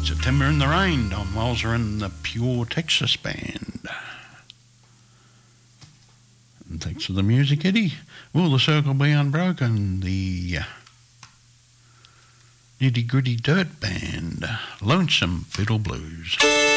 September in the Rain, Don Walser and the Pure Texas Band. And thanks for the music, Eddie. Will the Circle Be Unbroken? The Nitty Gritty Dirt Band, Lonesome Fiddle Blues.